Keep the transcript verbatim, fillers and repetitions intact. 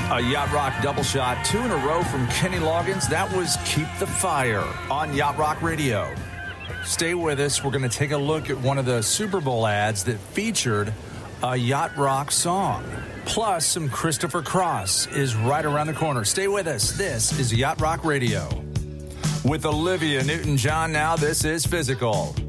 A Yacht Rock double shot, two in a row from Kenny Loggins. That was Keep the Fire on Yacht Rock Radio. Stay with us. We're going to take a look at one of the Super Bowl ads that featured a Yacht Rock song. Plus, some Christopher Cross is right around the corner. Stay with us. This is Yacht Rock Radio. With Olivia Newton-John now, this is Physical.